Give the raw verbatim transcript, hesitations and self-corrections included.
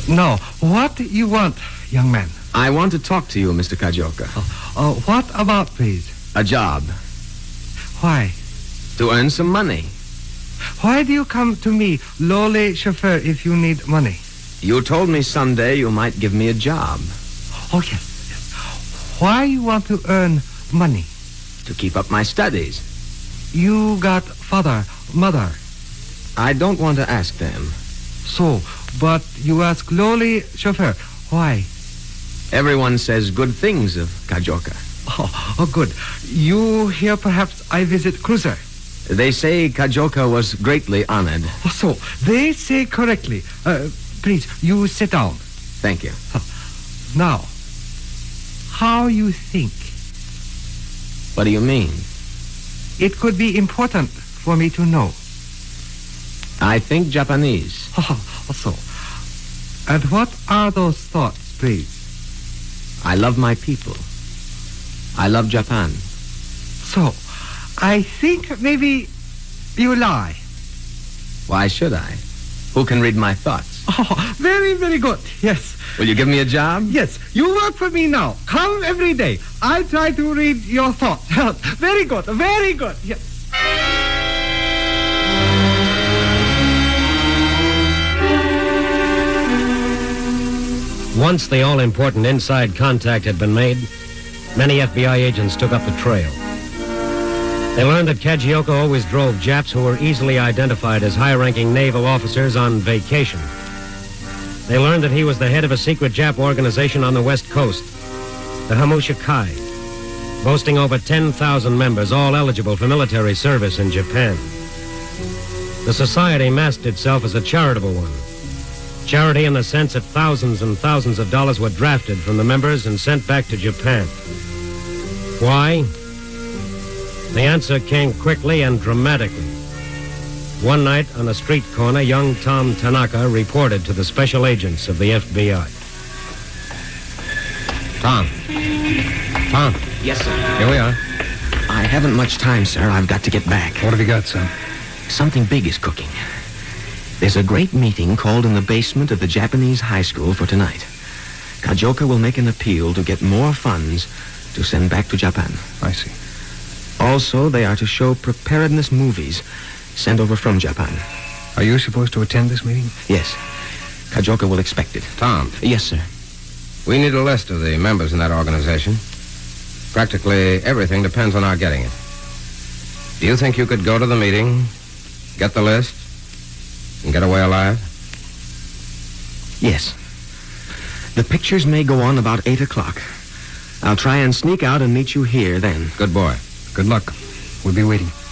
No, what do you want, young man? I want to talk to you, Mister Kajioka. Oh, uh, what about, please? A job. Why? To earn some money. Why do you come to me, lowly chauffeur, if you need money? You told me someday you might give me a job. Oh, yes, yes. Why you want to earn money? To keep up my studies. You got father, mother. I don't want to ask them. So, but you ask lowly chauffeur, why? Everyone says good things of Kajioka. Oh, oh, good. You hear perhaps I visit cruiser. They say Kajioka was greatly honored. Oh, so, they say correctly. Uh, please, you sit down. Thank you. Now, how you think? What do you mean? It could be important for me to know. I think Japanese. Oh, so. And what are those thoughts, please? I love my people. I love Japan. So, I think maybe you lie. Why should I? Who can read my thoughts? Oh, very, very good. Yes. Will you give me a job? Yes. You work for me now. Come every day. I try to read your thoughts. Very good. Very good. Yes. Once the all-important inside contact had been made, many F B I agents took up the trail. They learned that Kajioka always drove Japs who were easily identified as high-ranking naval officers on vacation. They learned that he was the head of a secret Jap organization on the West Coast, the Hamusha Kai, boasting over ten thousand members, all eligible for military service in Japan. The society masked itself as a charitable one. Charity in the sense that thousands and thousands of dollars were drafted from the members and sent back to Japan. Why? The answer came quickly and dramatically. One night on a street corner, young Tom Tanaka reported to the special agents of the F B I. Tom. Tom. Yes, sir. Here we are. I haven't much time, sir. I've got to get back. What have you got, son? Something big is cooking. There's a great meeting called in the basement of the Japanese high school for tonight. Kajioka will make an appeal to get more funds to send back to Japan. I see. Also, they are to show preparedness movies sent over from Japan. Are you supposed to attend this meeting? Yes. Kajioka will expect it. Tom. Yes, sir. We need a list of the members in that organization. Practically everything depends on our getting it. Do you think you could go to the meeting, get the list, and get away alive? Yes. The pictures may go on about eight o'clock. I'll try and sneak out and meet you here then. Good boy. Good luck. We'll be waiting.